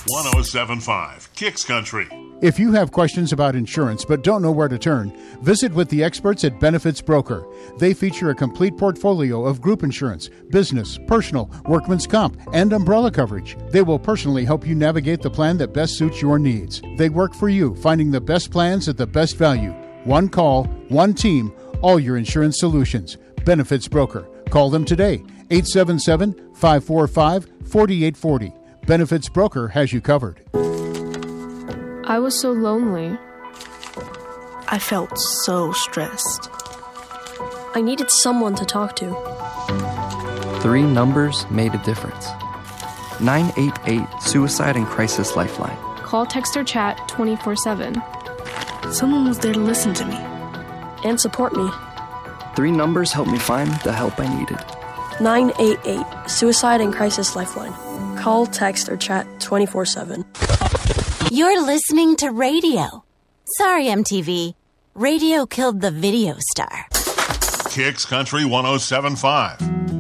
107.5 Kicks Country. If you have questions about insurance but don't know where to turn, visit with the experts at Benefits Broker. They feature a complete portfolio of group insurance, business, personal, workman's comp, and umbrella coverage. They will personally help you navigate the plan that best suits your needs. They work for you, finding the best plans at the best value. One call, one team, all your insurance solutions. Benefits Broker. Call them today, 877-545-4840. Benefits Broker has you covered. I was so lonely. I felt so stressed. I needed someone to talk to. 3 numbers made a difference. 988 Suicide and Crisis Lifeline. Call, text, or chat 24/7. Someone was there to listen to me. And support me. 3 numbers helped me find the help I needed. 988 Suicide and Crisis Lifeline. Call, text, or chat 24/7. You're listening to radio. Sorry, MTV. Radio killed the video star. Kicks Country 107.5.